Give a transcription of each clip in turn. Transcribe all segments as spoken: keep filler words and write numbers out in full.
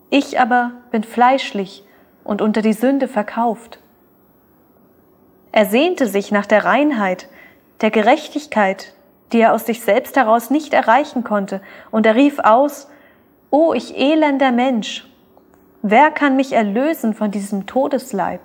Ich aber bin fleischlich und unter die Sünde verkauft. Er sehnte sich nach der Reinheit, der Gerechtigkeit, die er aus sich selbst heraus nicht erreichen konnte, und er rief aus: O ich elender Mensch, wer kann mich erlösen von diesem Todesleib?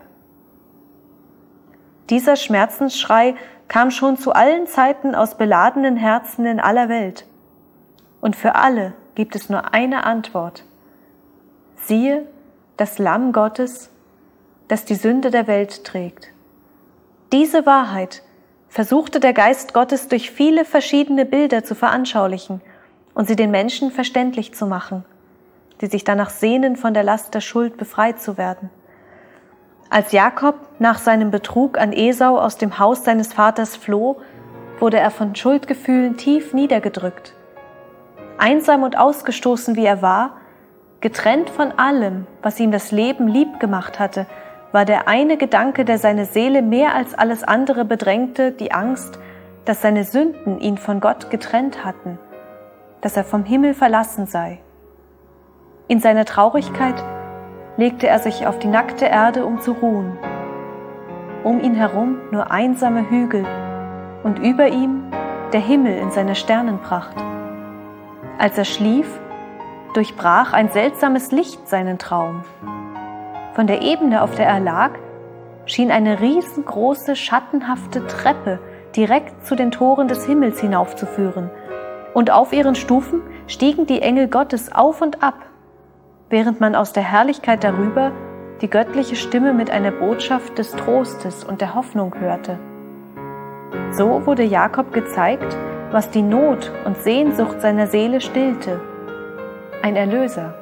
Dieser Schmerzensschrei kam schon zu allen Zeiten aus beladenen Herzen in aller Welt. Und für alle gibt es nur eine Antwort: Siehe, das Lamm Gottes, das die Sünde der Welt trägt. Diese Wahrheit versuchte der Geist Gottes durch viele verschiedene Bilder zu veranschaulichen und sie den Menschen verständlich zu machen, die sich danach sehnen, von der Last der Schuld befreit zu werden. Als Jakob nach seinem Betrug an Esau aus dem Haus seines Vaters floh, wurde er von Schuldgefühlen tief niedergedrückt. Einsam und ausgestoßen wie er war, getrennt von allem, was ihm das Leben lieb gemacht hatte, war der eine Gedanke, der seine Seele mehr als alles andere bedrängte, die Angst, dass seine Sünden ihn von Gott getrennt hatten, dass er vom Himmel verlassen sei. In seiner Traurigkeit legte er sich auf die nackte Erde, um zu ruhen. Um ihn herum nur einsame Hügel und über ihm der Himmel in seiner Sternenpracht. Als er schlief, durchbrach ein seltsames Licht seinen Traum. Von der Ebene, auf der er lag, schien eine riesengroße, schattenhafte Treppe direkt zu den Toren des Himmels hinaufzuführen, und auf ihren Stufen stiegen die Engel Gottes auf und ab, während man aus der Herrlichkeit darüber die göttliche Stimme mit einer Botschaft des Trostes und der Hoffnung hörte. So wurde Jakob gezeigt, was die Not und Sehnsucht seiner Seele stillte: ein Erlöser.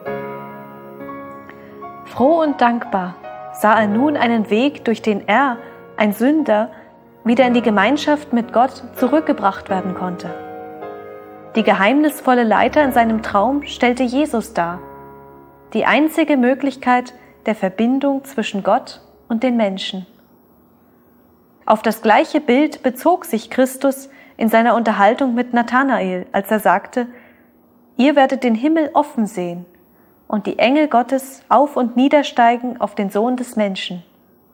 Froh und dankbar sah er nun einen Weg, durch den er, ein Sünder, wieder in die Gemeinschaft mit Gott zurückgebracht werden konnte. Die geheimnisvolle Leiter in seinem Traum stellte Jesus dar, die einzige Möglichkeit der Verbindung zwischen Gott und den Menschen. Auf das gleiche Bild bezog sich Christus in seiner Unterhaltung mit Nathanael, als er sagte: Ihr werdet den Himmel offen sehen und die Engel Gottes auf und niedersteigen auf den Sohn des Menschen.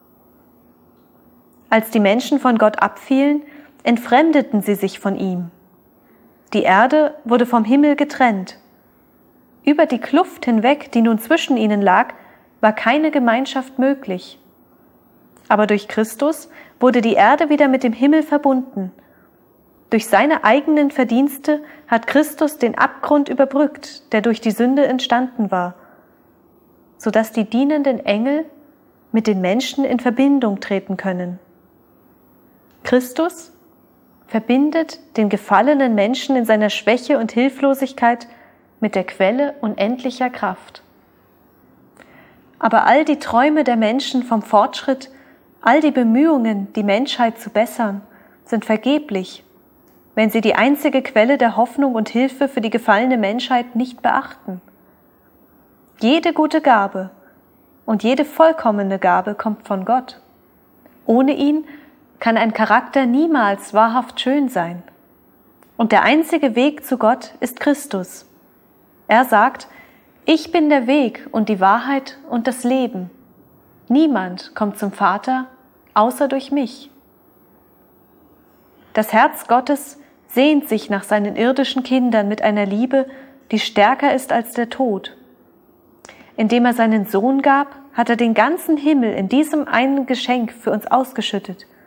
Als die Menschen von Gott abfielen, entfremdeten sie sich von ihm. Die Erde wurde vom Himmel getrennt. Über die Kluft hinweg, die nun zwischen ihnen lag, war keine Gemeinschaft möglich. Aber durch Christus wurde die Erde wieder mit dem Himmel verbunden. Durch seine eigenen Verdienste hat Christus den Abgrund überbrückt, der durch die Sünde entstanden war, sodass die dienenden Engel mit den Menschen in Verbindung treten können. Christus verbindet den gefallenen Menschen in seiner Schwäche und Hilflosigkeit mit der Quelle unendlicher Kraft. Aber all die Träume der Menschen vom Fortschritt, all die Bemühungen, die Menschheit zu bessern, sind vergeblich, wenn sie die einzige Quelle der Hoffnung und Hilfe für die gefallene Menschheit nicht beachten. Jede gute Gabe und jede vollkommene Gabe kommt von Gott. Ohne ihn kann ein Charakter niemals wahrhaft schön sein. Und der einzige Weg zu Gott ist Christus. Er sagt: Ich bin der Weg und die Wahrheit und das Leben. Niemand kommt zum Vater, außer durch mich. Das Herz Gottes sehnt sich nach seinen irdischen Kindern mit einer Liebe, die stärker ist als der Tod. Indem er seinen Sohn gab, hat er den ganzen Himmel in diesem einen Geschenk für uns ausgeschüttet.